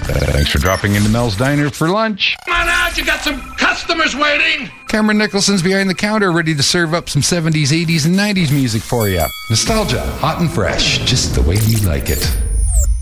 Thanks for dropping into Mel's Diner for lunch. Come on out, you got some customers waiting. Cameron Nicholson's behind the counter, ready to serve up some 70s, 80s, and 90s music for you. Nostalgia, hot and fresh, just the way you like it.